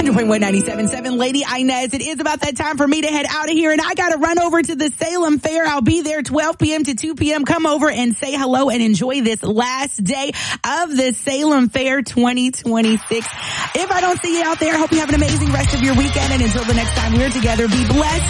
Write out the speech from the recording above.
100.1 97.7. Lady Inez, it is about that time for me to head out of here, and I got to run over to the Salem Fair. I'll be there 12 p.m. to 2 p.m. Come over and say hello and enjoy this last day of the Salem Fair 2026. If I don't see you out there, I hope you have an amazing rest of your weekend, and until the next time we're together, be blessed.